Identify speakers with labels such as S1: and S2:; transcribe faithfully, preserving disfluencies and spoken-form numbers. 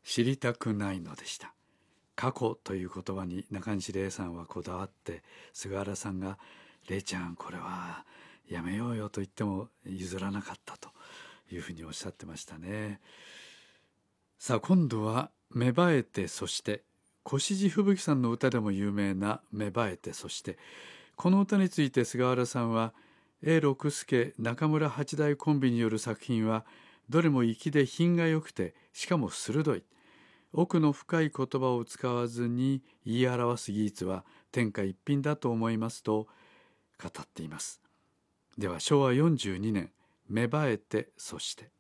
S1: 知りたくないのでした。過去という言葉に中西礼さんはこだわって、菅原さんが礼ちゃんこれはやめようよと言っても譲らなかったというふうにおっしゃってましたね。さあ今度は芽生えてそして、越路吹雪さんの歌でも有名な芽生えてそして、この歌について菅原さんは永六輔中村八大コンビによる作品はどれも粋で品が良くて、しかも鋭い、奥の深い言葉を使わずに言い表す技術は天下一品だと思いますと語っています。ではしょうわよんじゅうにねん芽生えてそして。